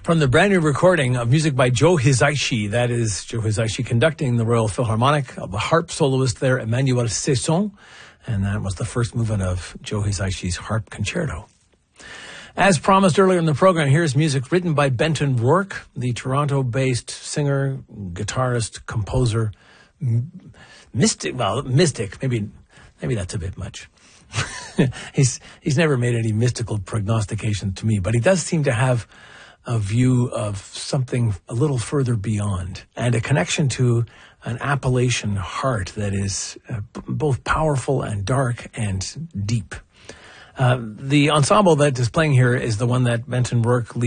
From the brand new recording of music by Joe Hisaishi, that is Joe Hisaishi conducting the Royal Philharmonic, the harp soloist there, Emmanuel Cesson, and that was the first movement of Joe Hisaishi's harp concerto. As promised earlier in the program, here's music written by Benton Rourke, the Toronto-based singer, guitarist, composer, mystic, maybe that's a bit much. He's never made any mystical prognostication to me, but he does seem to have a view of something a little further beyond and a connection to an Appalachian heart that is both powerful and dark and deep. The ensemble that is playing here is the one that Benton Rourke leads.